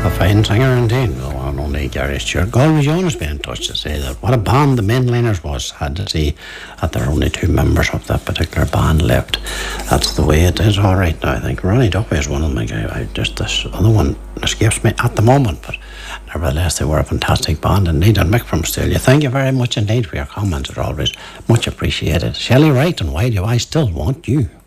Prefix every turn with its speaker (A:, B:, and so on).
A: A fine singer indeed. No, only Gary Stewart. Galway Jonas being in touch to say that what a band the Mainliners was. Had to see that there are only two members of that particular band left. That's the way it is. All right now, I think Ronnie Duffy is one of them. Just this other one escapes me at the moment, but nevertheless, they were a fantastic band indeed. And Mick from Australia, thank you very much indeed for your comments. They're always much appreciated. Shelley Wright, and why do I still want you?